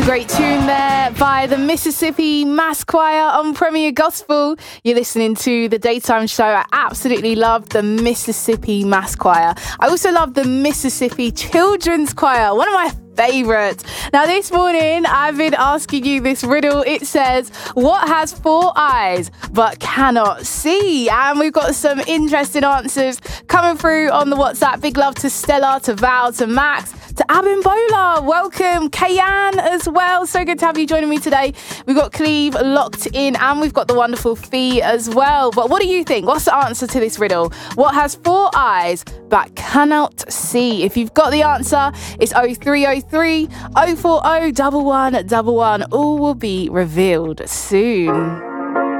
Great tune there by the Mississippi Mass Choir on Premier Gospel. You're listening to the Daytime Show. I absolutely love the Mississippi Mass Choir. I also love the Mississippi Children's Choir, one of my favourites. Now this morning I've been asking you this riddle. It says, what has 4 eyes but cannot see? And we've got some interesting answers coming through on the WhatsApp. Big love to Stella, to Val, to Max, to Abimbola. Welcome, Kayan as well. So good to have you joining me today. We've got Cleve locked in and we've got the wonderful Fee as well. But what do you think? What's the answer to this riddle? What has 4 eyes but cannot see? If you've got the answer, it's 0303 040 1111. All will be revealed soon.